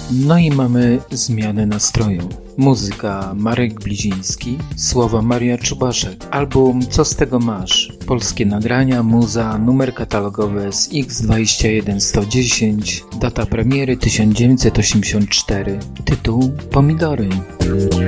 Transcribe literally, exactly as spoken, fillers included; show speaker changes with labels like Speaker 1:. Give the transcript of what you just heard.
Speaker 1: No i mamy zmianę nastroju. Muzyka Marek Bliziński, słowa Maria Czubaszek, album Co z tego masz? Polskie nagrania, muza, numer katalogowy z X dwadzieścia jeden sto dziesięć, data premiery tysiąc dziewięćset osiemdziesiąt cztery, tytuł Pomidory.